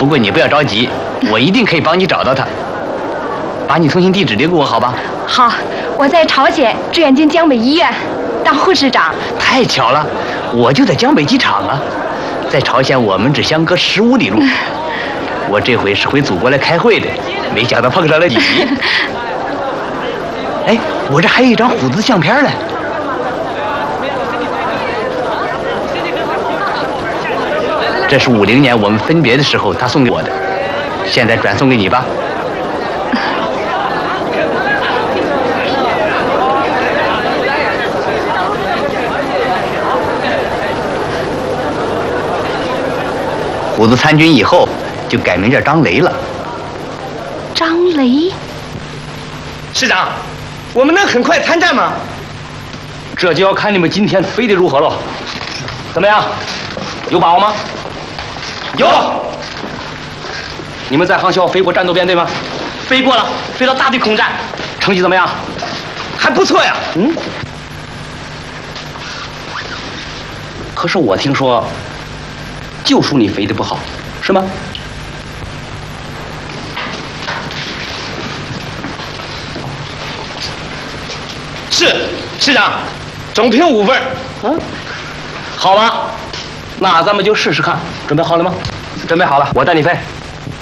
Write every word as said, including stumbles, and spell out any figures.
不过你不要着急，我一定可以帮你找到他。把你通信地址留给我，好吧？ 好，我在朝鲜志愿军江北医院当护士长。 太巧了，我就在江北机场啊，在朝鲜我们只相隔十五里路。我这回是回祖国来开会的，没想到碰上了你。哎，我这还有一张虎子相片呢。这是五零年我们分别的时候他送给我的，现在转送给你吧。虎子参军以后就改名叫张雷了。 张雷， 师长，我们能很快参战吗？ 这就要看你们今天飞得如何了。怎么样，有把握吗？ 有。 你们在航校飞过战斗编队吗？ 飞过了，飞到大队空战， 成绩怎么样？ 还不错呀。 嗯。可是我听说，就属你飞得不好，是吗？ 是，师长，总评五分。 嗯，好吧，那咱们就试试看。准备好了吗？准备好了，我带你飞。